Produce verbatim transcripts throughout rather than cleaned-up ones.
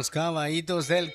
los caballitos del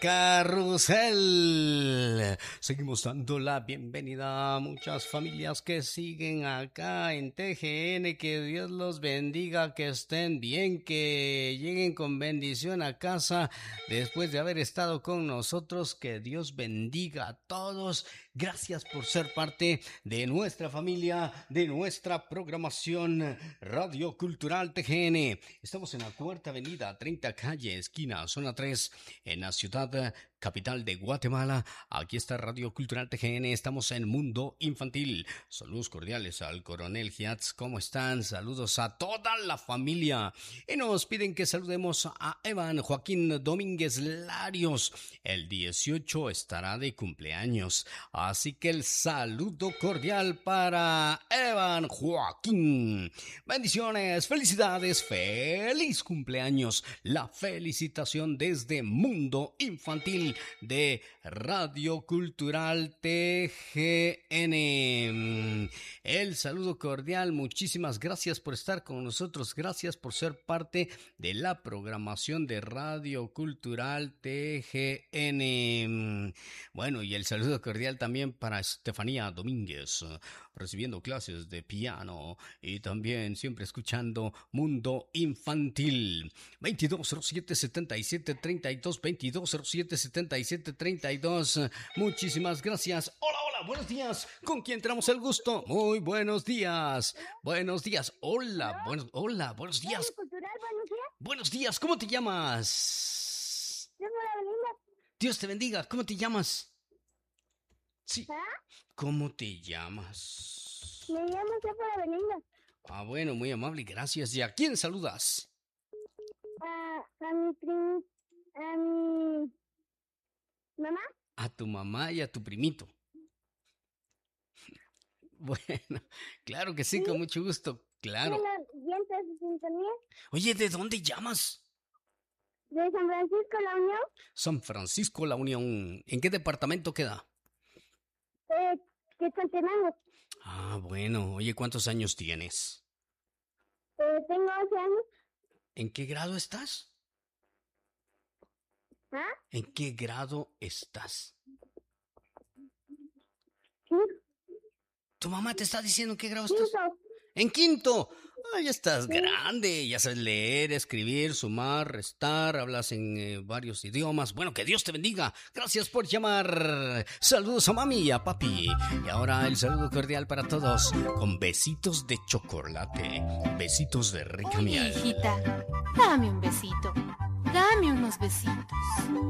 carrusel. Seguimos dando la bienvenida a muchas familias que siguen acá en T G N. Que Dios los bendiga, que estén bien, que lleguen con bendición a casa después de haber estado con nosotros. Que Dios bendiga a todos. Gracias por ser parte de nuestra familia, de nuestra programación Radio Cultural T G N. Estamos en la Cuarta Avenida, treinta calle, esquina, zona tres, en la ciudad capital de Guatemala. Aquí está Radio Cultural T G N. Estamos en Mundo Infantil. Saludos cordiales al coronel Giatz. ¿Cómo están? Saludos a toda la familia. Y nos piden que saludemos a Evan Joaquín Domínguez Larios. El dieciocho estará de cumpleaños. Así que el saludo cordial para Evan Joaquín. Bendiciones, felicidades, feliz cumpleaños. La felicitación desde Mundo Infantil de Radio Cultural T G N. El saludo cordial, muchísimas gracias por estar con nosotros, gracias por ser parte de la programación de Radio Cultural T G N. Bueno, y el saludo cordial también para Estefanía Domínguez, recibiendo clases de piano y también siempre escuchando Mundo Infantil. veintidós cero siete setenta y siete treinta y dos, veintidós cero siete setenta y siete treinta y dos. Muchísimas gracias. Hola, hola, buenos días. ¿Con quién tenemos el gusto? Muy buenos días. Buenos días. Hola, buenos, hola, buenos días. Buenos días, ¿cómo te llamas? Dios te bendiga. ¿Cómo te llamas? Sí. ¿Cómo te llamas? Me llamo Sephora Belinda. Ah, bueno, muy amable, gracias. ¿Y a quién saludas? A, a mi prim, a mi mamá. A tu mamá y a tu primito. Bueno, claro que sí, ¿Sí? con mucho gusto, claro. ¿Dientes de sintonía? Oye, ¿de dónde llamas? De San Francisco, La Unión. San Francisco, La Unión. ¿En qué departamento queda? Eh, Quetzaltenango. Ah, bueno. Oye, ¿cuántos años tienes? Eh, tengo once años. ¿En qué grado estás? ¿Ah? ¿En qué grado estás? Sí. ¿Tu mamá te está diciendo en qué grado estás? Quinto. ¡En quinto! Ah, ya estás Sí. grande, ya sabes leer, escribir, sumar, restar, hablas en eh, varios idiomas. Bueno, que Dios te bendiga. Gracias por llamar. Saludos a mami y a papi. Y ahora el saludo cordial para todos, con besitos de chocolate, besitos de rica Oye, miel. hijita, dame un besito. Dame unos besitos.